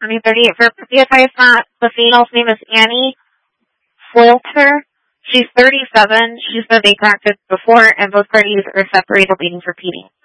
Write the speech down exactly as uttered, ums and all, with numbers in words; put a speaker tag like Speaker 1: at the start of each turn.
Speaker 1: I mean, thirty-eight. For the not, the female's name is Annie Flilter. She's thirty-seven. She's been bankrupted before, and both parties are separated, waiting for P D.